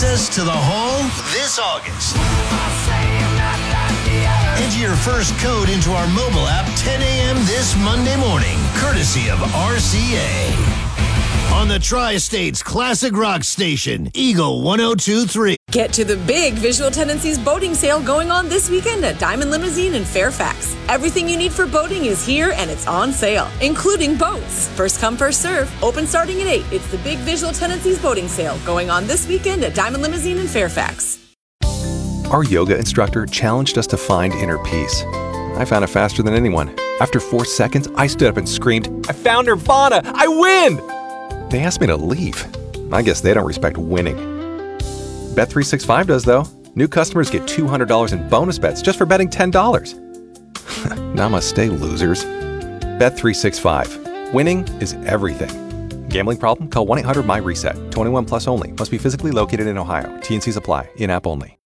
access to the hall this August. Enter your first code into our mobile app 10 a.m. this Monday morning, courtesy of RCA. On the Tri-State's classic rock station, Eagle 102.3. Get to the big Visual Tendencies boating sale going on this weekend at Diamond Limousine in Fairfax. Everything you need for boating is here and it's on sale, including boats. First come, first serve. Open starting at 8. It's the big Visual Tendencies boating sale going on this weekend at Diamond Limousine in Fairfax. Our yoga instructor challenged us to find inner peace. I found it faster than anyone. After 4 seconds, I stood up and screamed, "I found Nirvana! I win!" They asked me to leave. I guess they don't respect winning. Bet365 does, though. New customers get $200 in bonus bets just for betting $10. Namaste, losers. Bet365. Winning is everything. Gambling problem? Call 1-800-MY-RESET. 21 plus only. Must be physically located in Ohio. T&Cs apply. In-app only.